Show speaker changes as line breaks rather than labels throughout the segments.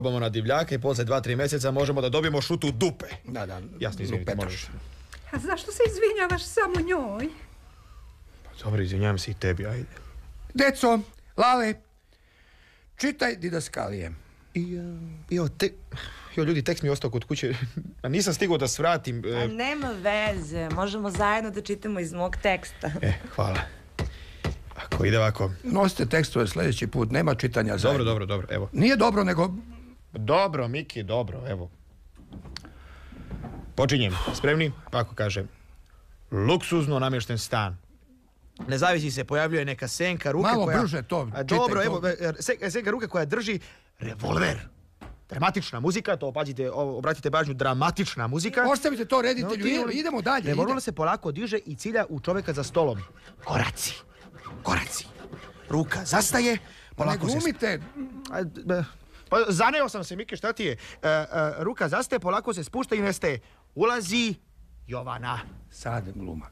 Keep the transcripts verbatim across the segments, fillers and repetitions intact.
Bomo na divljaka i posle dva, tri mjeseca možemo da dobijemo šutu dupe.
Da, da,
jasno, izvinite, možeš.
A zašto se izvinjavaš samo njoj?
Pa dobro, izvinjavam se i tebi, ajde.
Deco, Lale, čitaj didaskalije.
I, uh, jo, te... Jo, ljudi, tekst mi je ostao kod kuće. A nisam stigao da svratim.
A nema veze, možemo zajedno da čitamo iz mog teksta.
E, hvala. Ako ide ovako...
Nosite tekstove sljedeći put, nema čitanja zajedno.
Dobro, dobro, dobro, evo.
Nije dobro, nego...
Dobro, Miki, dobro, evo. Počinjem. Spremni? Ako kaže. Luksuzno namješten stan. Ne zavisi se, pojavljuje neka senka ruke
Malo
koja...
Malo brže to,
čitaj. Dobro, evo, senka ruke koja drži revolver. Dramatična muzika, to pazite, obratite pažnju, dramatična muzika.
Ostavite to reditelju, no, idemo dalje.
Revolver ide. Se polako diže i cilja u čovjeka za stolom. Koraci, koraci. Ruka zastaje, polako
ne glumite.
Se... Pa, zaneo sam se, Miki, šta ti je? E, e, ruka zastaje, polako se spušta i nestaje. Ulazi Jovana.
Sad gluma.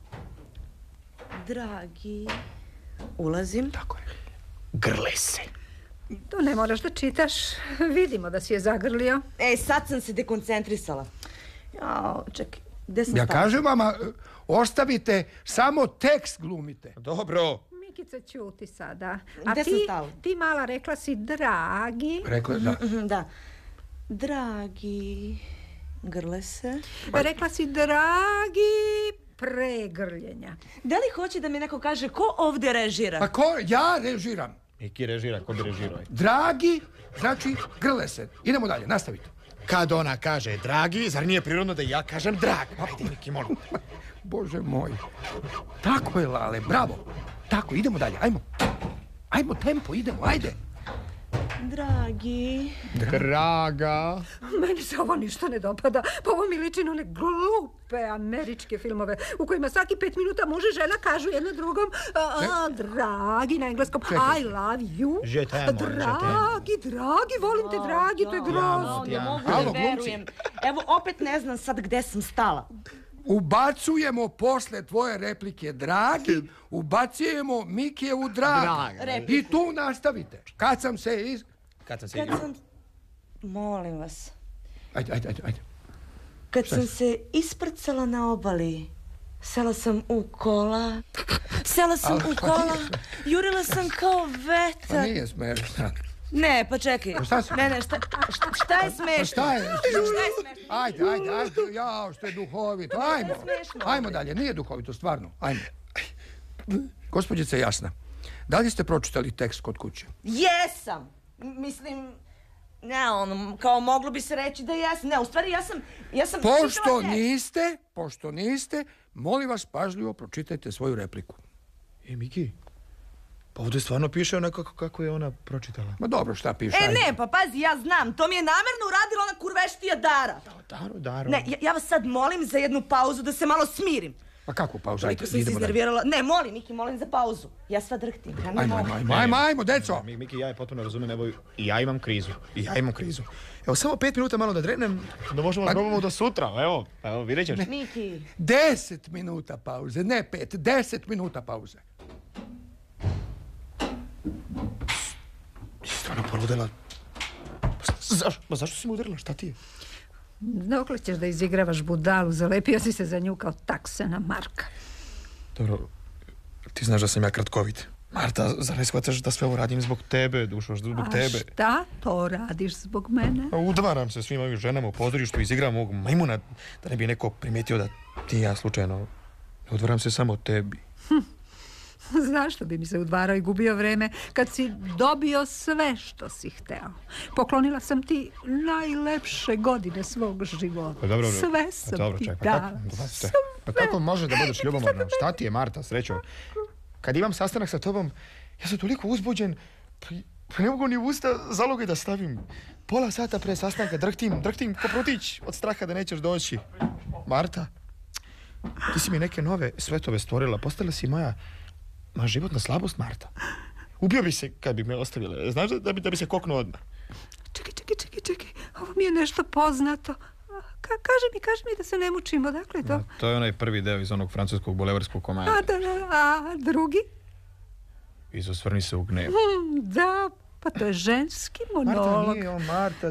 Dragi, ulazim.
Tako je. Grle se.
To ne moraš da čitaš. Vidimo da si je zagrlio.
Ej, sad sam se dekoncentrisala. Jao, čekaj, gde sam
ja
stala?
kažem vama, ostavite, samo tekst glumite.
Dobro.
Mikica, ćuti sada. A
gde
ti,
sam stala?
ti mala rekla si dragi.
Rekla, da.
Mm-hmm, da. Dragi, grle se.
Pa... Rekla si dragi pregrljenja.
Da li hoće da mi neko kaže ko ovdje režira?
Pa ko? Ja režiram.
Miki režira, ko bi režirao?
Dragi, znači grle se. Idemo dalje, nastavite.
Kad ona kaže dragi, zar nije prirodno da ja kažem drag? Ajde, Miki, molim.
Bože moj. Tako je, Lale, bravo. Tako, idemo dalje, ajmo. Ajmo, tempo, idemo, ajde.
Dragi.
Draga.
Meni se ovo ništa ne dopada. Pa ovo mi liči na one glupe američke filmove u kojima svaki pet minuta muž i žena kažu jedno drugom a, a, dragi na engleskom. Čekaj. I love you.
Je temo,
dragi, dragi, volim te, dragi, to je grozno.
Ne mogu da verujem. Evo, opet ne znam sad gde sam stala.
Ubacujemo posle tvoje replike dragi, ubacujemo Mikijevu drag. I tu nastavite. Kad sam se iz...
Kad sam se
Kad
igrao.
sam... Molim vas.
Ajde, ajde, ajde.
Kad sam se isprcala na obali, sela sam u kola, sela sam u kola, jurila sam kao vetar.
Pa nije smešno.
Ne, pa čekaj.
Šta si?
Ne, ne, šta, šta, šta je smešno?
Šta je?
Šta je smešno?
Ajde, ajde, ajde, jao, što je duhovito. Ajmo, ajmo dalje, nije duhovito, stvarno, ajmo. Gospođice Jasna, da li ste pročitali tekst kod kuće?
Jesam. Mislim, ne, ono, kao moglo bi se reći da jesam. Ne, u stvari ja sam, ja sam...
Pošto niste, pošto niste, molim vas pažljivo pročitajte svoju repliku.
E, Miki, pa ovdje stvarno piše onako kako je ona pročitala.
Ma dobro, šta piše?
E, ne, pa pazi, ja znam, to mi je namjerno uradila ona kurveštija Dara.
Daro, Daro.
Ne, ja, ja vas sad molim za jednu pauzu da se malo smirim.
Pa kako pauzu? Ajde,
idemo
idemo
dalje. Ne, molim, Miki, molim za pauzu. Ja sva drhtim. Ja
ajmo, ajmo, ajmo, ajmo, ajmo, deco.
Miki, ja je potpuno razumijem, evo, i ja imam krizu. I ja imam krizu. Evo, samo pet minuta malo da drenem, da možemo da probamo do sutra. Evo, evo, vidjet ćeš.
Miki.
Deset minuta pauze, ne pet, deset minuta pauze.
Ti si stvarno poludela. Zašto? Ma zašto si mu udarila? Šta ti je?
Dokle ćeš da izigravaš budalu? Zalepio si se za nju kao taksena Marka.
Dobro, ti znaš da sam ja kratkovit. Marta, zar ne shvataš da sve ovo radim zbog tebe, dušo, zbog
A
tebe?
A šta to radiš zbog mene?
Udvaram se svim ovim ženama u pozorištu, izigram ovog majmuna, da ne bi neko primijetio da ti i ja slučajno ne udvaram se samo tebi.
Hm. Zašto bi mi se udvarao i gubio vreme kad si dobio sve što si hteo? Poklonila sam ti najlepše godine svog života.
Pa dobro,
sve sam
pa dobro,
ti
ček, pa
dala.
kako, sve. Pa kako možeš da budeš ljubomorna? Šta ti je, Marta, srećo? Kad imam sastanak sa tobom, ja sam toliko uzbuđen, pa, pa ne mogu ni u usta zaloge da stavim. Pola sata pre sastanka drhtim, drhtim ko prutić od straha da nećeš doći. Marta, ti si mi neke nove svetove stvorila, postala si moja Ma životna slabost, Marta. Ubio bi se kad bi me ostavila. Znaš da bi, da bi se koknuo odmah.
Čekaj, čekaj, čekaj, čekaj. Ovo mi je nešto poznato. Ka, kaži mi, kaži mi da se ne mučimo. Dakle je to?
No, to je onaj prvi deo iz onog francuskog bulevarskog komada.
A, da, a drugi?
Izosvrni se u gnev.
Hmm, da, Pa to je ženski
Marta,
monolog.
nije on, Marta.